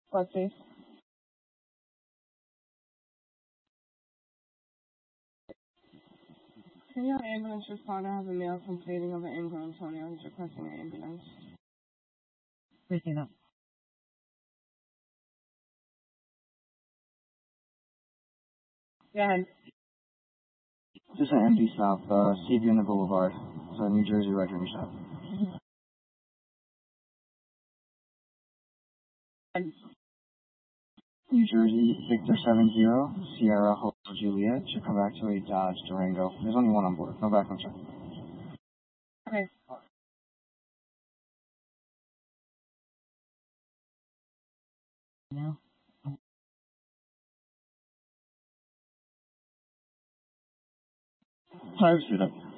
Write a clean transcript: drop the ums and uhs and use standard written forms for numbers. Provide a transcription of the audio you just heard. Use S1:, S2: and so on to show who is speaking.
S1: Let's see. Can your ambulance responder have a male complaining of an ingrown toenail? He's requesting an ambulance.
S2: Repeat that.
S1: Go ahead.
S3: This is an empty stop, Seabuena Boulevard, so New Jersey record stop. New Jersey, Victor 70, Sierra Hotel Juliet, should come back to a Dodge Durango. There's only one on board, no background check.
S1: Okay.
S2: Now.
S3: Hi, sit up.